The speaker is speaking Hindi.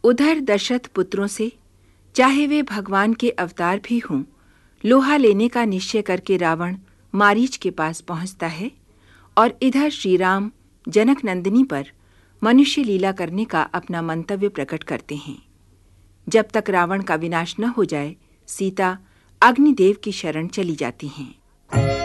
उधर दशरथ पुत्रों से, चाहे वे भगवान के अवतार भी हों, लोहा लेने का निश्चय करके रावण मारीच के पास पहुंचता है और इधर श्री राम जनक नंदिनी पर मनुष्य लीला करने का अपना मंतव्य प्रकट करते हैं। जब तक रावण का विनाश न हो जाए, सीता अग्निदेव की शरण चली जाती हैं।